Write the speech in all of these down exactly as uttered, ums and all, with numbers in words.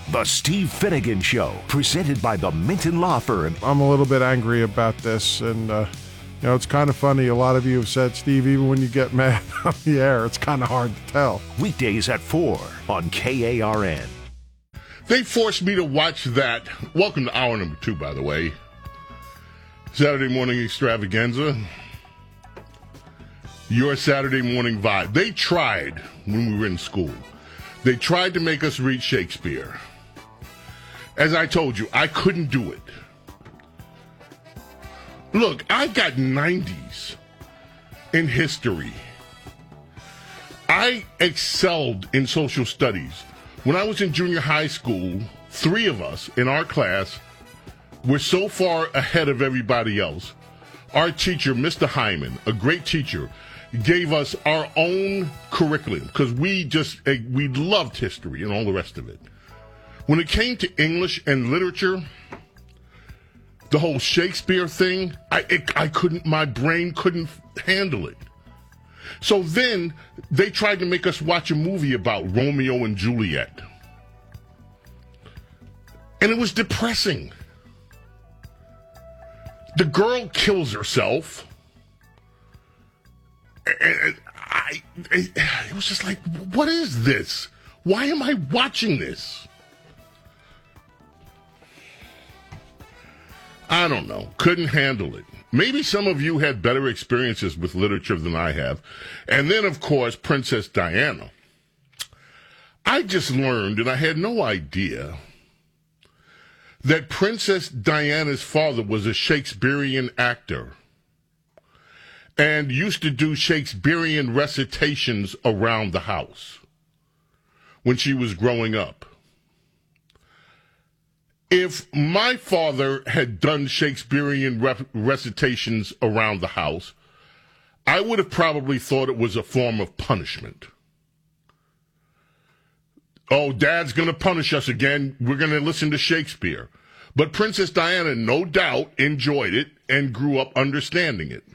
The Steve Finnegan Show, presented by the Minton Law Firm. I'm a little bit angry about this, and uh, you know, it's kind of funny. A lot of you have said, Steve, even when you get mad on the air, it's kind of hard to tell. Weekdays at four on K A R N. They forced me to watch that. Welcome to hour number two, by the way. Saturday morning extravaganza. Your Saturday morning vibe. They tried when we were in school. They tried to make us read Shakespeare. As I told you, I couldn't do it. Look, I got nineties in history. I excelled in social studies. When I was in junior high school, three of us in our class were so far ahead of everybody else. Our teacher, Mister Hyman, a great teacher, gave us our own curriculum because we just, we loved history and all the rest of it. When it came to English and literature, the whole Shakespeare thing, I it, I couldn't, my brain couldn't handle it. So then they tried to make us watch a movie about Romeo and Juliet. And it was depressing. The girl kills herself. And I, it was just like, what is this? Why am I watching this? I don't know. Couldn't handle it. Maybe some of you had better experiences with literature than I have. And then, of course, Princess Diana. I just learned, and I had no idea, that Princess Diana's father was a Shakespearean actor and used to do Shakespearean recitations around the house when she was growing up. If my father had done Shakespearean rep- recitations around the house, I would have probably thought it was a form of punishment. Oh, Dad's going to punish us again. We're going to listen to Shakespeare. But Princess Diana, no doubt, enjoyed it and grew up understanding it.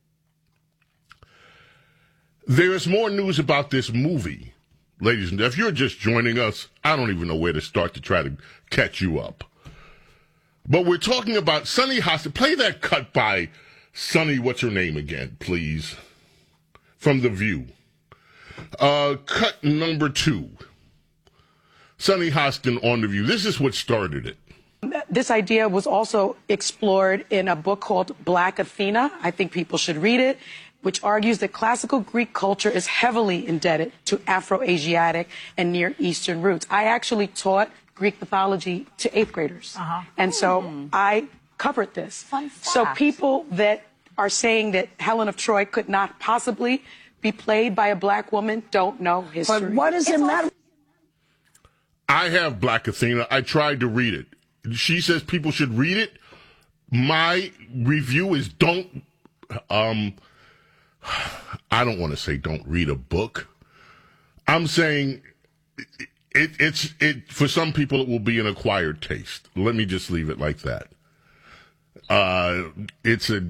There is more news about this movie. Ladies and gentlemen, if you're just joining us, I don't even know where to start to try to catch you up. But we're talking about Sunny Hostin. Play that cut by Sunny, what's her name again, please? From The View. Uh, cut number two. Sunny Hostin on The View. This is what started it. This idea was also explored in a book called Black Athena. I think people should read it, which argues that classical Greek culture is heavily indebted to Afro-Asiatic and Near Eastern roots. I actually taught Greek mythology to eighth graders. Uh-huh. And so mm. I covered this. Fun fact. So people that are saying that Helen of Troy could not possibly be played by a black woman don't know history. But what does it matter? I have Black Athena. I tried to read it. She says people should read it. My review is don't, um, I don't want to say don't read a book. I'm saying it, it, it's, it, for some people it will be an acquired taste. Let me just leave it like that. Uh, it's a,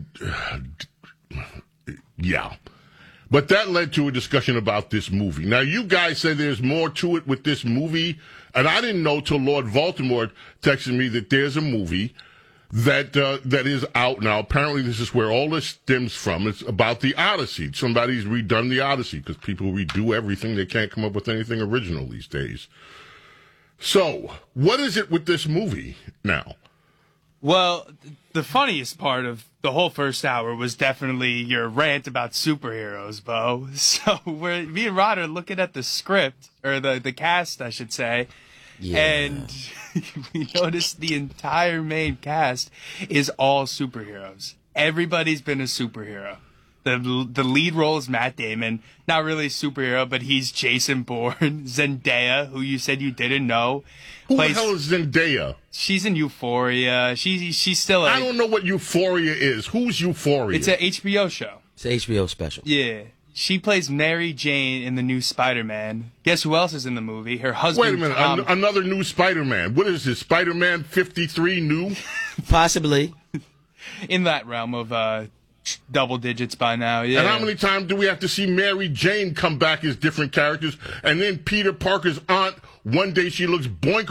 yeah. But that led to a discussion about this movie. Now, you guys say there's more to it with this movie, and I didn't know till Lord Baltimore texted me that there's a movie that uh, that is out now. Apparently, this is where all this stems from. It's about the Odyssey. Somebody's redone the Odyssey because people redo everything. They can't come up with anything original these days. So, what is it with this movie now? Well, the funniest part of the whole first hour was definitely your rant about superheroes, Bo. So we're, me and Rod are looking at the script, or the, the cast, I should say, yeah. And we noticed the entire main cast is all superheroes. Everybody's been a superhero. The the lead role is Matt Damon. Not really a superhero, but he's Jason Bourne. Zendaya, who you said you didn't know. Who plays, the hell is Zendaya? She's in Euphoria. She, she's still a... I don't know what Euphoria is. Who's Euphoria? It's an H B O show. It's an H B O special. Yeah. She plays Mary Jane in the new Spider-Man. Guess who else is in the movie? Her husband, Wait a minute. Tom. An- another new Spider-Man. What is this? Spider-Man fifty-three new? Possibly. In that realm of... uh double digits by now, yeah. And how many times do we have to see Mary Jane come back as different characters? And then Peter Parker's aunt, one day she looks boink